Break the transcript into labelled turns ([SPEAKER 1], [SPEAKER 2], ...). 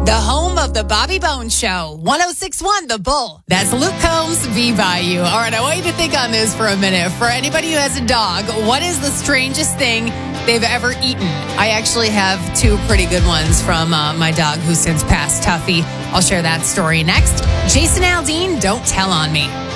[SPEAKER 1] The home of the Bobby Bones Show, 106.1 The Bull. That's Luke Combs, Be By You. All right, I want you to think on this for a minute. For anybody who has a dog, what is the strangest thing they've ever eaten? I actually have two pretty good ones from my dog who's since passed, Tuffy. I'll share that story next. Jason Aldean, Don't Tell on Me.